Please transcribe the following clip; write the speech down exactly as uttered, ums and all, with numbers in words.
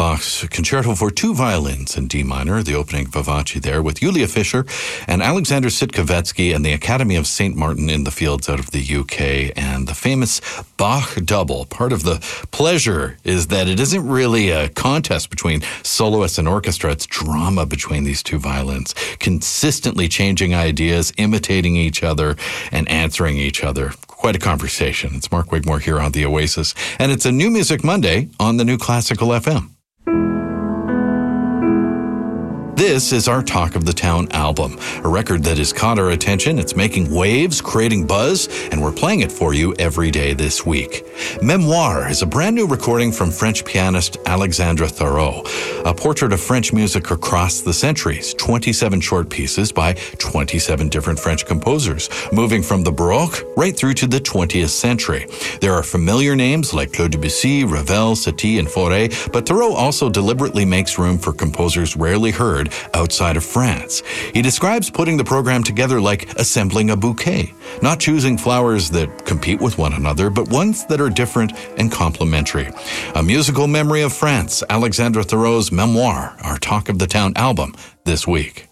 Bach's Concerto for Two Violins in D minor, the opening Vivace there, with Julia Fischer and Alexander Sitkovetsky and the Academy of Saint Martin in the Fields out of the U K, and the famous Bach double. Part of the pleasure is that it isn't really a contest between soloists and orchestra. It's drama between these two violins, consistently changing ideas, imitating each other, and answering each other. Quite a conversation. It's Mark Wigmore here on The Oasis, and it's a New Music Monday on the New Classical F M. This is our Talk of the Town album, a record that has caught our attention. It's making waves, creating buzz, and we're playing it for you every day this week. Memoir is a brand new recording from French pianist Alexandre Tharaud, a portrait of French music across the centuries, twenty-seven short pieces by twenty-seven different French composers, moving from the Baroque right through to the twentieth century. There are familiar names like Claude Debussy, Ravel, Satie, and Fauré, but Tharaud also deliberately makes room for composers rarely heard outside of France. He describes putting the program together like assembling a bouquet, not choosing flowers that compete with one another, but ones that are different and complementary. A musical memory of France, Alexandre Tharaud's Memoir, our Talk of the Town album this week.